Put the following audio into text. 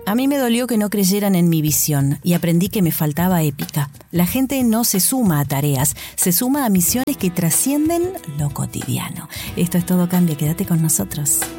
A mí me dolió que no creyeran en mi visión y aprendí que me faltaba épica. La gente no se suma a tareas, se suma a misiones que trascienden lo cotidiano. Esto es Todo Cambia, quédate con nosotros.